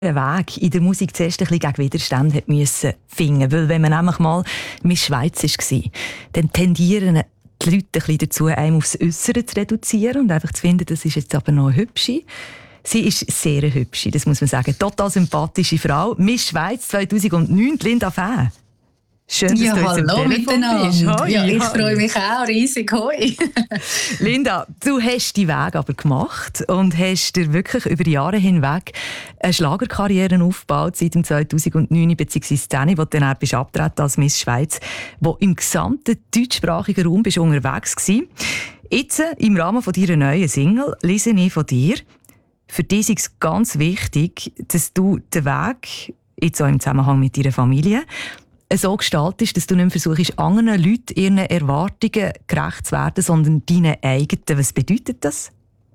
Weg in der Musik zuerst ein bisschen gegen Widerstand hat müssen finden. Weil wenn man nämlich mal Miss Schweiz war, dann tendieren die Leute ein bisschen dazu, einem aufs Äußere zu reduzieren und einfach zu finden, das ist jetzt aber noch eine Hübsche. Sie ist sehr eine Hübsche, das muss man sagen. Total sympathische Frau. Miss Schweiz 2009, Linda Fäh. Schön, dass du jetzt im Telefon bist. Hoi, ja, ich freue mich auch riesig. Hoi. Linda, du hast die Weg aber gemacht und hast dir wirklich über Jahre hinweg eine Schlagerkarriere aufgebaut seit dem 2009 bzw. 2010, wo du dann bist abgetreten als Miss Schweiz, wo im gesamten deutschsprachigen Raum bist unterwegs warst. Jetzt, im Rahmen von deiner neuen Single, lese ich von dir, für dich ist es ganz wichtig, dass du den Weg, jetzt auch im Zusammenhang mit deiner Familie, so gestaltest, dass du nicht mehr versuchst, anderen Leuten ihren Erwartungen gerecht zu werden, sondern deinen eigenen. Was bedeutet das?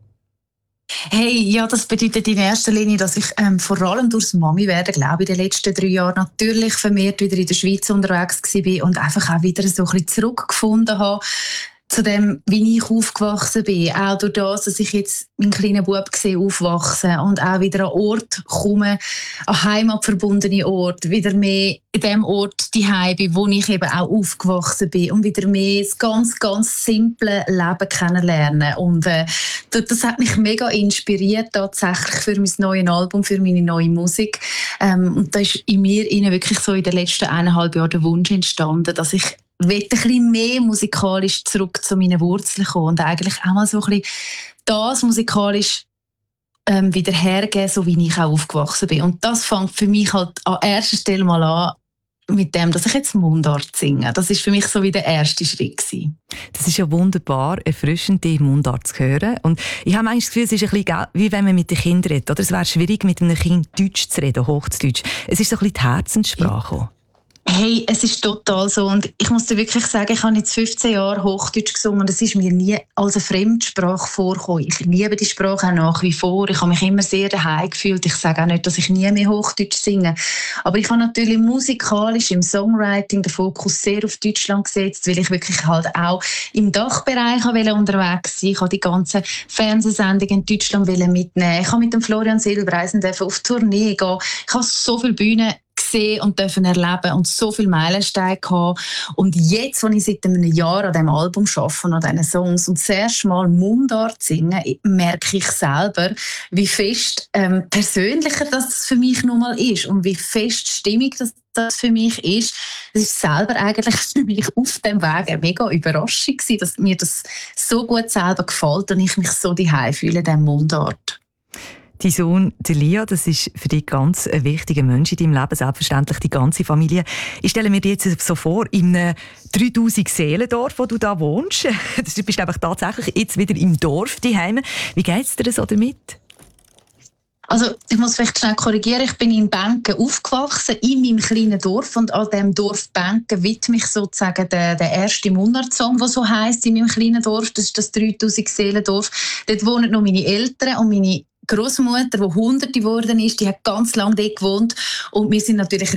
Hey, ja, das bedeutet in erster Linie, dass ich vor allem durchs Mami werden, glaube ich, in den letzten 3 Jahren natürlich vermehrt wieder in der Schweiz unterwegs war und einfach auch wieder so ein bisschen zurückgefunden habe zu dem, wie ich aufgewachsen bin. Auch durch das, dass ich jetzt meinen kleinen Bub sehe aufwachsen und auch wieder an Ort komme, an heimatverbundene Ort, wieder mehr in dem Ort daheim bin, wo ich eben auch aufgewachsen bin und wieder mehr das ganz, ganz simple Leben kennenlernen. Und das hat mich mega inspiriert tatsächlich für mein neues Album, für meine neue Musik. Und da ist in mir wirklich so in den letzten 1,5 Jahren der Wunsch entstanden, dass ich ein bisschen mehr musikalisch zurück zu meinen Wurzeln kommen und eigentlich auch mal so ein bisschen das musikalisch wieder hergeben, so wie ich auch aufgewachsen bin. Und das fängt für mich halt an erster Stelle mal an mit dem, dass ich jetzt Mundart singe. Das ist für mich so wie der erste Schritt gewesen. Das ist ja wunderbar, erfrischend, die Mundart zu hören. Und ich habe manchmal das Gefühl, es ist ein bisschen wie wenn man mit den Kindern redet. Oder? Es wäre schwierig, mit einem Kind Deutsch zu reden, Hochdeutsch. Es ist so ein bisschen die Herzenssprache. Hey, es ist total so. Und ich muss dir wirklich sagen, ich habe jetzt 15 Jahre Hochdeutsch gesungen und es ist mir nie als eine Fremdsprache vorgekommen. Ich liebe die Sprache auch nach wie vor. Ich habe mich immer sehr daheim gefühlt. Ich sage auch nicht, dass ich nie mehr Hochdeutsch singe. Aber ich habe natürlich musikalisch im Songwriting den Fokus sehr auf Deutschland gesetzt, weil ich wirklich halt auch im Dachbereich unterwegs sein. Ich habe die ganzen Fernsehsendungen in Deutschland mitnehmen. Ich habe mit dem Florian Silbereisen auf Tournee gehen. Ich habe so viele Bühnen gesehen und dürfen erleben und so viele Meilensteine gehabt. Und jetzt, als ich seit einem Jahr an diesem Album arbeite, an diesen Songs und das erste Mal Mundart singe, merke ich selber, wie fest persönlicher das für mich nun mal ist und wie fest stimmig das für mich ist. Das ist selber eigentlich für mich auf dem Weg eine mega Überraschung gewesen, dass mir das so gut selber gefällt und ich mich so daheim fühle in diesem Mundart. Dein Sohn, der Lia, das ist für dich ganz ein wichtiger Mensch in deinem Leben, selbstverständlich die ganze Familie. Ich stelle mir dir jetzt so vor, in einem 3000-Seelendorf, wo du da wohnst, du bist einfach tatsächlich jetzt wieder im Dorf daheim. Wie geht es dir so damit? Also, ich muss vielleicht schnell korrigieren. Ich bin in Benken aufgewachsen, in meinem kleinen Dorf. Und an diesem Dorf Benken widme ich sozusagen den ersten Mundart-Song, der so heisst in meinem kleinen Dorf. Das ist das 3000-Seelendorf. Dort wohnen noch meine Eltern und meine Großmutter, die 100 geworden ist, die hat ganz lange dort gewohnt. Und wir sind natürlich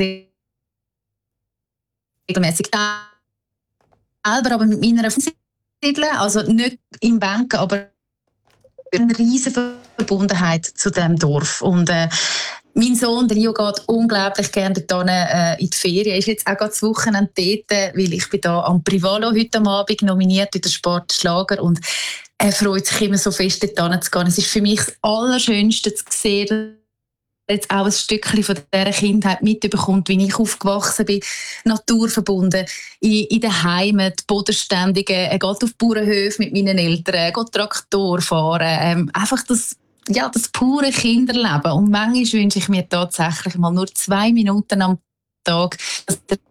regelmäßig selber, aber mit meiner Familie, also nicht im Benken, aber eine riesige Verbundenheit zu diesem Dorf. Und mein Sohn, der Rio, geht unglaublich gerne dort in die Ferien. Er ist jetzt auch gerade das Wochenende dort, weil ich bin da am Privalo heute am Abend nominiert in der Sport Schlager und er freut sich immer so fest, dort zu gehen. Es ist für mich das Allerschönste zu sehen, jetzt auch ein Stückchen von dieser Kindheit mitbekommt, wie ich aufgewachsen bin, naturverbunden, in der Heimat, bodenständige, geht auf Bauernhöfe mit meinen Eltern, geht Traktor fahren, einfach das pure Kinderleben. Und manchmal wünsche ich mir tatsächlich mal nur 2 Minuten am Tag, dass der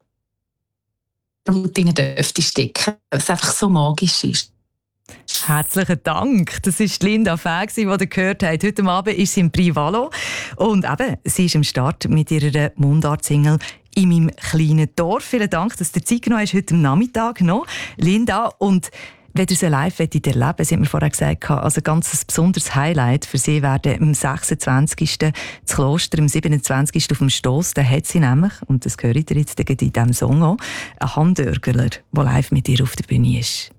Mut in den Dürfte stecken, weil es einfach so magisch ist. Herzlichen Dank. Das war Linda Fäh, die ihr gehört habt. Heute Abend ist sie im Privalo. Und eben, sie ist am Start mit ihrer Mundart-Single «In meinem kleinen Dorf». Vielen Dank, dass du Zeit genommen hast, heute am Nachmittag noch. Linda, und wenn ihr sie live erleben wollt, sie hat mir vorher gesagt, also ganz ein besonderes Highlight für sie werden am 26. das Kloster, am 27. auf dem Stoss. Da hat sie nämlich, und das höre ich jetzt in diesem Song auch, einen Handörgler, der live mit ihr auf der Bühne ist.